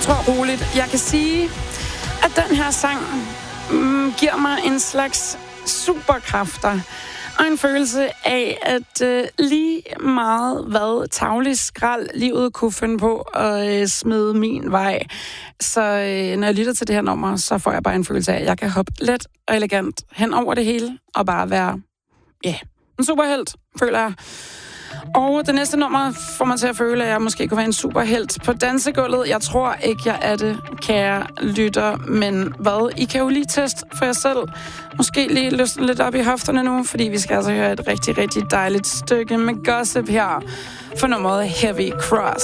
tror roligt, jeg kan sige, at den her sang giver mig en slags superkræfter og en følelse af, at lige meget hvad tavlig skrald livet kunne finde på at smide min vej. Så når jeg lytter til det her nummer, så får jeg bare en følelse af, at jeg kan hoppe let og elegant hen over det hele og bare være, en superhelt, føler jeg. Og det næste nummer får mig til at føle, at jeg måske kunne være en superhelt på dansegulvet. Jeg tror ikke, jeg er det, kære lytter. Men hvad? I kan jo lige teste for jer selv. Måske lige løsne lidt op i hofterne nu, fordi vi skal altså høre et rigtig, rigtig dejligt stykke med Gossip her for nummeret Heavy Cross.